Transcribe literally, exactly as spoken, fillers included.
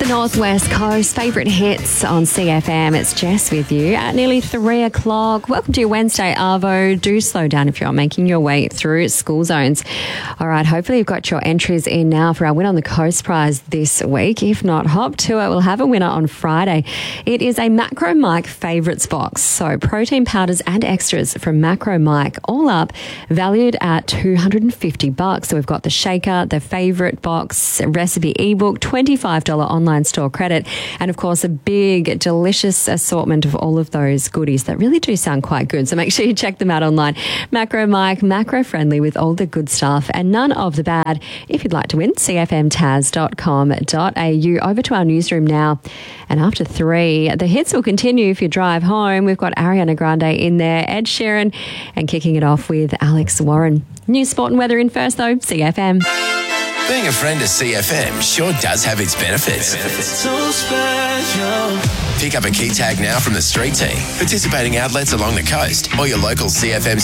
Northwest Coast, favourite hits on C F M. It's Jess with you at nearly three o'clock. Welcome to your Wednesday, Arvo. Do slow down if you're making your way through school zones. All right, hopefully you've got your entries in now for our Win on the Coast prize this week. If not, hop to it. We'll have a winner on Friday. It is a Macro Mike favourites box. So protein powders and extras from Macro Mike, all up, valued at two hundred fifty bucks. So we've got the shaker, the favourite box, recipe ebook, twenty-five dollars online store credit, and of course a big delicious assortment of all of those goodies that really do sound quite good. So make sure you check them out online. Macro Mike, macro friendly with all the good stuff and none of the bad. If you'd like to win, c f m taz dot com dot a u. Over to our newsroom now, and after three the hits will continue if you drive home. We've got Ariana Grande in there, Ed Sheeran, and kicking it off with Alex Warren. News, sport and weather in first though, C F M. Being a friend of C F M sure does have its benefits. So special. Pick up a key tag now from the street team, participating outlets along the coast, or your local C F M